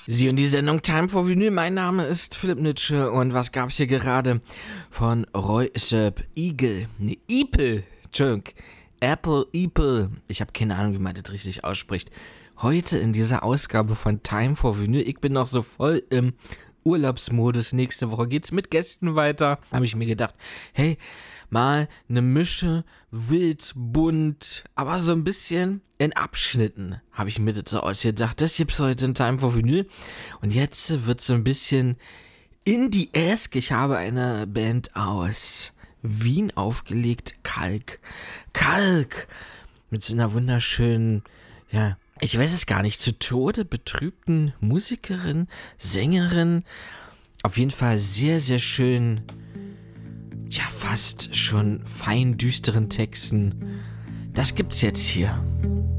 Sie und die Sendung Time for Vinyl. Mein Name ist Philipp Nitsche und was gab's hier gerade von Roy Sepp Eagle? Ne, Ipel. Entschuldigung. Apple. Ich habe keine Ahnung, wie man das richtig ausspricht. Heute in dieser Ausgabe von Time for Vinyl. Ich bin noch so voll im Urlaubsmodus. Nächste Woche geht's mit Gästen weiter. Habe ich mir gedacht, hey, mal eine Mische, wild, bunt, aber so ein bisschen in Abschnitten, habe ich mir das so ausgedacht. Das gibt's heute in Time for Vinyl. Und jetzt wird so ein bisschen Indie-esque. Ich habe eine Band aus Wien aufgelegt, Kalk. Mit so einer wunderschönen, ja, ich weiß es gar nicht, zu Tode betrübten Musikerin, Sängerin. Auf jeden Fall sehr, sehr schön, ja, fast schon fein düsteren Texten. Das gibt's jetzt hier.